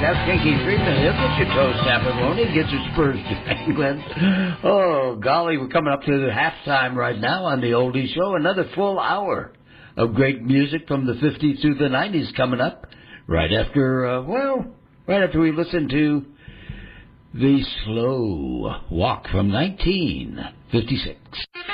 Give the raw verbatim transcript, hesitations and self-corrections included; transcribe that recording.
that kinky treatment, he'll get your toes tapping, won't he? Get your spurs dangling. Oh, golly, we're coming up to the halftime right now on the Oldie Show. Another full hour of great music from the fifties through the nineties coming up right after, uh, well, right after we listen to the Slow Walk from nineteen fifty-six.